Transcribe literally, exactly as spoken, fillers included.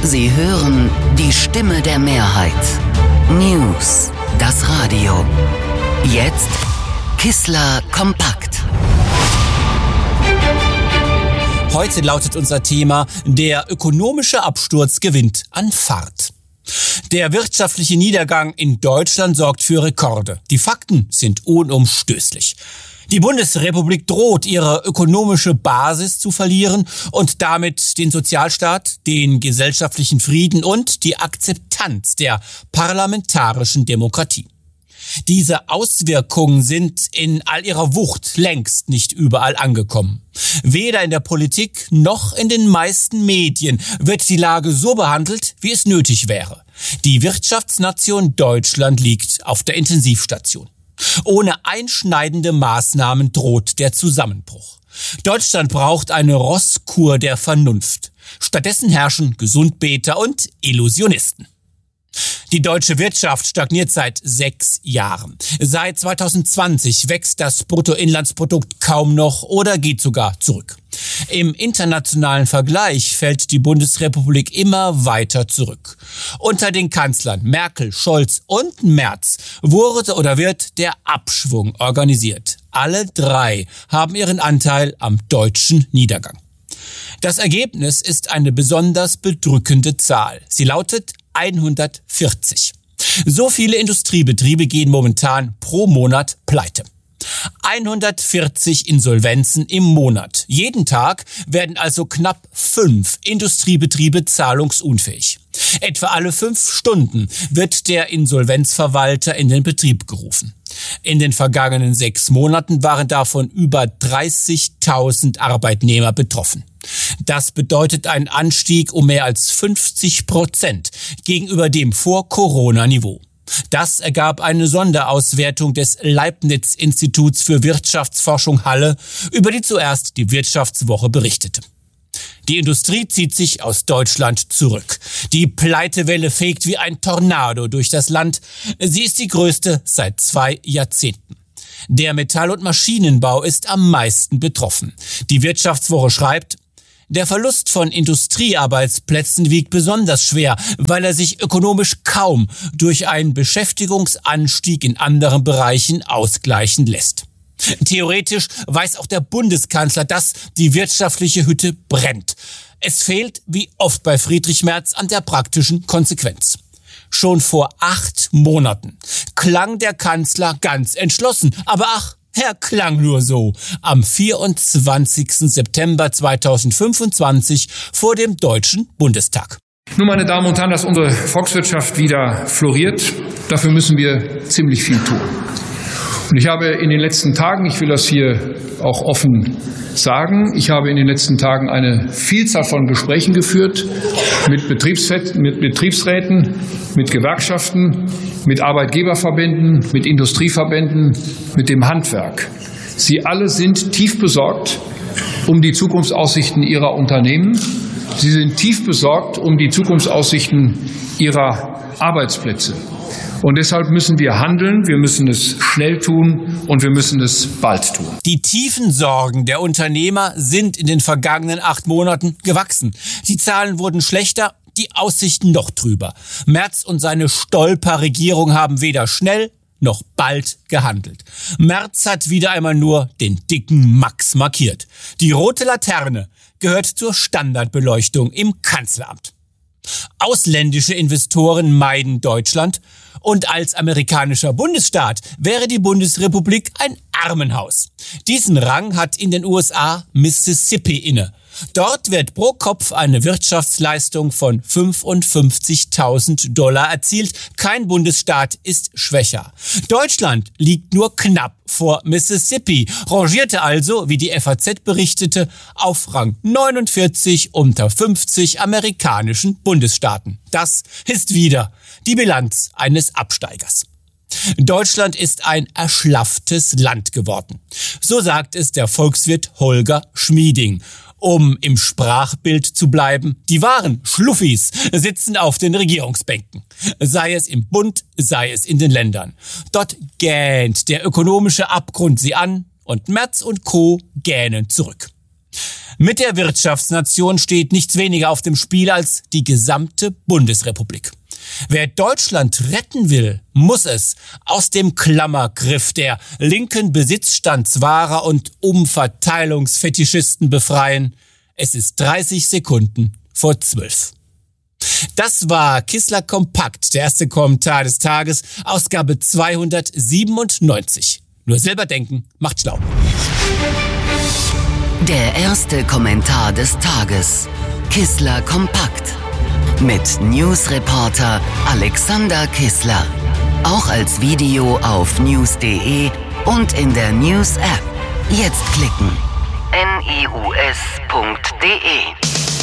Sie hören die Stimme der Mehrheit. News, das Radio. Jetzt Kissler kompakt. Heute lautet unser Thema: Der ökonomische Absturz gewinnt an Fahrt. Der wirtschaftliche Niedergang in Deutschland sorgt für Rekorde. Die Fakten sind unumstößlich. Die Bundesrepublik droht, ihre ökonomische Basis zu verlieren und damit den Sozialstaat, den gesellschaftlichen Frieden und die Akzeptanz der parlamentarischen Demokratie. Diese Auswirkungen sind in all ihrer Wucht längst nicht überall angekommen. Weder in der Politik noch in den meisten Medien wird die Lage so behandelt, wie es nötig wäre. Die Wirtschaftsnation Deutschland liegt auf der Intensivstation. Ohne einschneidende Maßnahmen droht der Zusammenbruch. Deutschland braucht eine Rosskur der Vernunft. Stattdessen herrschen Gesundbeter und Illusionisten. Die deutsche Wirtschaft stagniert seit sechs Jahren. Seit zwanzig zwanzig wächst das Bruttoinlandsprodukt kaum noch oder geht sogar zurück. Im internationalen Vergleich fällt die Bundesrepublik immer weiter zurück. Unter den Kanzlern Merkel, Scholz und Merz wurde oder wird der Abschwung organisiert. Alle drei haben ihren Anteil am deutschen Niedergang. Das Ergebnis ist eine besonders bedrückende Zahl. Sie lautet hundertvierzig. So viele Industriebetriebe gehen momentan pro Monat pleite. hundertvierzig Insolvenzen im Monat. Jeden Tag werden also knapp fünf Industriebetriebe zahlungsunfähig. Etwa alle fünf Stunden wird der Insolvenzverwalter in den Betrieb gerufen. In den vergangenen sechs Monaten waren davon über dreißigtausend Arbeitnehmer betroffen. Das bedeutet einen Anstieg um mehr als fünfzig Prozent gegenüber dem Vor-Corona-Niveau. Das ergab eine Sonderauswertung des Leibniz-Instituts für Wirtschaftsforschung Halle, über die zuerst die Wirtschaftswoche berichtete. Die Industrie zieht sich aus Deutschland zurück. Die Pleitewelle fegt wie ein Tornado durch das Land. Sie ist die größte seit zwei Jahrzehnten. Der Metall- und Maschinenbau ist am meisten betroffen. Die Wirtschaftswoche schreibt: Der Verlust von Industriearbeitsplätzen wiegt besonders schwer, weil er sich ökonomisch kaum durch einen Beschäftigungsanstieg in anderen Bereichen ausgleichen lässt. Theoretisch weiß auch der Bundeskanzler, dass die wirtschaftliche Hütte brennt. Es fehlt, wie oft bei Friedrich Merz, an der praktischen Konsequenz. Schon vor acht Monaten klang der Kanzler ganz entschlossen, aber ach, er klang nur so. Am vierundzwanzigsten September zweitausendfünfundzwanzig vor dem Deutschen Bundestag. Nun, meine Damen und Herren, dass unsere Volkswirtschaft wieder floriert, dafür müssen wir ziemlich viel tun. Und ich habe in den letzten Tagen, ich will das hier auch offen sagen, ich habe in den letzten Tagen eine Vielzahl von Gesprächen geführt mit, mit Betriebsräten, mit Gewerkschaften, mit Arbeitgeberverbänden, mit Industrieverbänden, mit dem Handwerk. Sie alle sind tief besorgt um die Zukunftsaussichten ihrer Unternehmen. Sie sind tief besorgt um die Zukunftsaussichten ihrer Arbeitsplätze. Und deshalb müssen wir handeln, wir müssen es schnell tun und wir müssen es bald tun. Die tiefen Sorgen der Unternehmer sind in den vergangenen acht Monaten gewachsen. Die Zahlen wurden schlechter, die Aussichten noch trüber. Merz und seine Stolper-Regierung haben weder schnell noch bald gehandelt. Merz hat wieder einmal nur den dicken Max markiert. Die rote Laterne gehört zur Standardbeleuchtung im Kanzleramt. Ausländische Investoren meiden Deutschland und als amerikanischer Bundesstaat wäre die Bundesrepublik ein Armenhaus. Diesen Rang hat in den U S A Mississippi inne. Dort wird pro Kopf eine Wirtschaftsleistung von fünfundfünfzigtausend Dollar erzielt. Kein Bundesstaat ist schwächer. Deutschland liegt nur knapp vor Mississippi, rangierte also, wie die F A Z berichtete, auf Rang neunundvierzig unter fünfzig amerikanischen Bundesstaaten. Das ist wieder die Bilanz eines Absteigers. Deutschland ist ein erschlafftes Land geworden. So sagt es der Volkswirt Holger Schmieding. Um im Sprachbild zu bleiben, die wahren Schluffis sitzen auf den Regierungsbänken. Sei es im Bund, sei es in den Ländern. Dort gähnt der ökonomische Abgrund sie an und Merz und Co. gähnen zurück. Mit der Wirtschaftsnation steht nichts weniger auf dem Spiel als die gesamte Bundesrepublik. Wer Deutschland retten will, muss es aus dem Klammergriff der linken Besitzstandswahrer und Umverteilungsfetischisten befreien. Es ist dreißig Sekunden vor zwölf. Das war Kissler Kompakt, der erste Kommentar des Tages, Ausgabe zweihundertsiebenundneunzig. Nur selber denken macht schlau. Der erste Kommentar des Tages. Kissler Kompakt. Mit Newsreporter Alexander Kissler. Auch als Video auf news punkt de und in der News-App. Jetzt klicken. news punkt de